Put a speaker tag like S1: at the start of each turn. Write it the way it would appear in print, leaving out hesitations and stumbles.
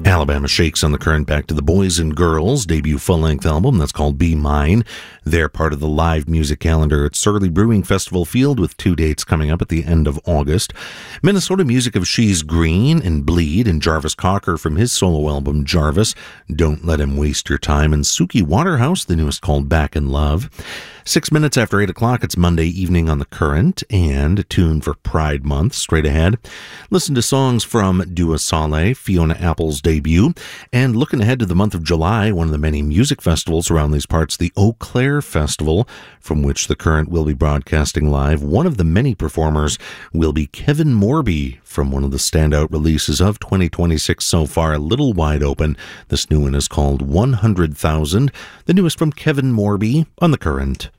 S1: Alabama Shakes on the Current. Back to the Boys and Girls debut full-length album that's called Be Mine. They're part of the live music calendar at Surly Brewing Festival Field with 2 dates coming up at the end of August. Minnesota music of She's Green and Bleed, and Jarvis Cocker from his solo album Jarvis, Don't Let Him Waste Your Time, and Suki Waterhouse, the newest, called Back in Love. 6 minutes after 8 o'clock, it's Monday evening on the Current, and a tune for Pride Month straight ahead. Listen to songs from Dua Saleh, Fiona Apple's debut, and looking ahead to the month of July, one of the many music festivals around these parts, the Eau Claire Festival, from which the Current will be broadcasting live. One of the many performers will be Kevin Morby from one of the standout releases of 2026 so far, Little Wide Open. This new one is called 100,000, the newest from Kevin Morby on the Current.